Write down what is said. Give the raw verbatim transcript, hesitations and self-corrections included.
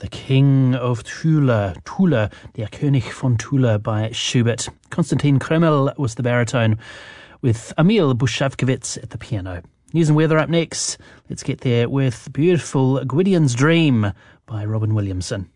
The King of Thule, Thule, Der König von Thule by Schubert. Konstantin Kreml was the baritone, with Emil Bushavkovitz at the piano. News and weather up next. Let's get there with beautiful Gwydion's Dream by Robin Williamson.